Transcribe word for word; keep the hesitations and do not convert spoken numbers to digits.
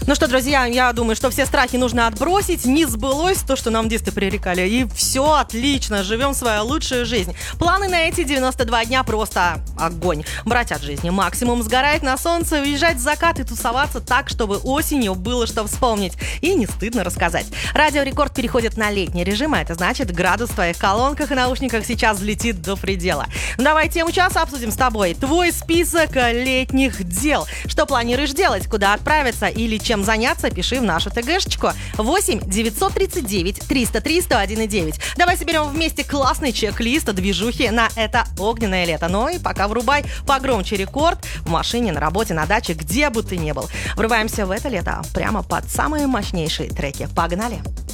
Ну что, друзья, я думаю, что все страхи нужно отбросить. Не сбылось то, что нам в детстве пререкали. И все отлично, живем свою лучшую жизнь. Планы на эти девяносто два дня просто огонь. Брать от жизни максимум, сгорать на солнце, уезжать в закат и тусоваться так, чтобы осенью было что вспомнить. И не стыдно рассказать. Радио Рекорд переходит на летний режим, а это значит, градус в твоих колонках и наушниках сейчас взлетит до предела. Давай тему часа обсудим с тобой. Твой список летних дел. Что планируешь делать, куда отправиться или чем заняться, пиши в нашу ТГшечку восемь девятьсот тридцать девять триста триста один девять. Давай соберем вместе классный чек-лист движухи на это огненное лето. Ну и пока врубай погромче Рекорд в машине, на работе, на даче, где бы ты ни был. Врываемся в это лето прямо под самые мощнейшие треки. Погнали!